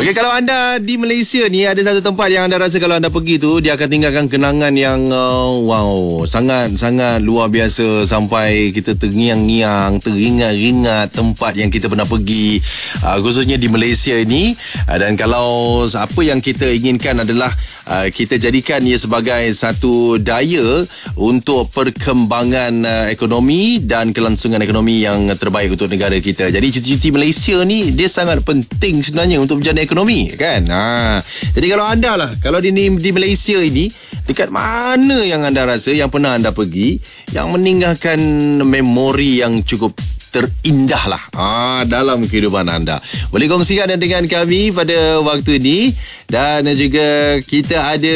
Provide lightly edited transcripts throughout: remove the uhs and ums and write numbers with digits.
Okey, kalau anda di Malaysia ni, ada satu tempat yang anda rasa kalau anda pergi tu, dia akan tinggalkan kenangan yang wow, sangat-sangat luar biasa, sampai kita terngiang-ngiang, teringat-ingat tempat yang kita pernah pergi, khususnya di Malaysia ini. Dan kalau apa yang kita inginkan adalah kita jadikan ia sebagai satu daya untuk perkembangan ekonomi dan kelangsungan ekonomi yang terbaik untuk negara kita. Jadi cuti-cuti Malaysia ni dia sangat penting sebenarnya untuk berjana ekonomi, kan? Jadi kalau anda lah, kalau di Malaysia ini, dekat mana yang anda rasa yang pernah anda pergi yang meninggalkan memori yang cukup terindah lah dalam kehidupan anda. Boleh kongsikan dengan kami pada waktu ini. Dan juga kita ada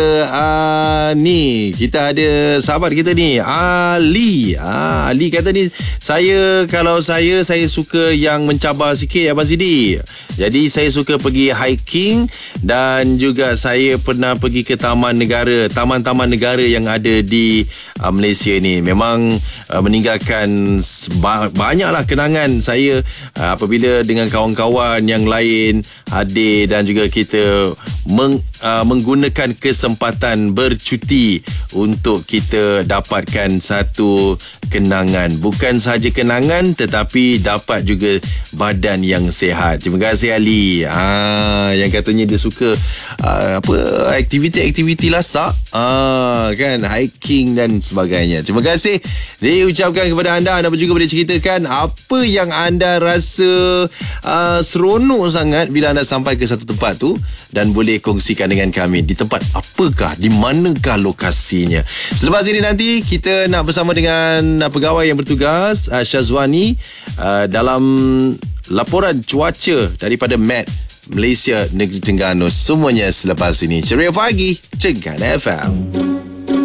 kita ada sahabat kita ni, Ali. Ali kata ni, kalau saya suka yang mencabar sikit, Abang Sidi. Jadi saya suka pergi hiking, dan juga saya pernah pergi ke taman-taman negara yang ada di Malaysia ni. Memang meninggalkan banyaklah kenangan saya apabila dengan kawan-kawan yang lain hadir, dan juga kita menggunakan kesempatan bercuti untuk kita dapatkan satu kenangan. Bukan sahaja kenangan, tetapi dapat juga badan yang sihat. Terima kasih Ali. Yang katanya dia suka aktiviti lasak, kan, hiking dan sebagainya. Terima kasih diucapkan kepada anda. Anda juga boleh ceritakan apa yang anda rasa seronok sangat bila anda sampai ke satu tempat tu, dan boleh kongsikan dengan kami di tempat apakah, di manakah lokasinya. Selepas ini nanti kita nak bersama dengan pegawai yang bertugas, Syazwani, dalam laporan cuaca daripada Met Malaysia Negeri Terengganu. Semuanya selepas ini. Ceria pagi, Cengkan FM.